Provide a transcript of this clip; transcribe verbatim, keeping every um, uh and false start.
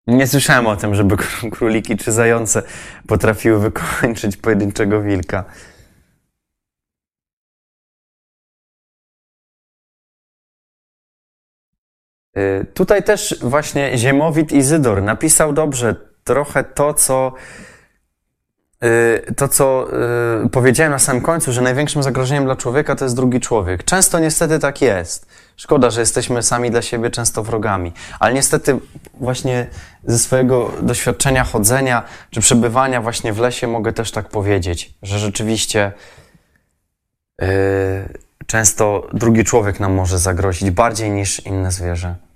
Nie słyszałem o tym, żeby kró- króliki czy zające potrafiły wykończyć pojedynczego wilka. Y, Tutaj też właśnie Ziemowit Izydor napisał dobrze trochę to, co y, to, co y, powiedziałem na samym końcu, że największym zagrożeniem dla człowieka to jest drugi człowiek. Często niestety tak jest. Szkoda, że jesteśmy sami dla siebie często wrogami. Ale niestety właśnie ze swojego doświadczenia chodzenia czy przebywania właśnie w lesie mogę też tak powiedzieć, że rzeczywiście y, często drugi człowiek nam może zagrozić bardziej niż inne zwierzę.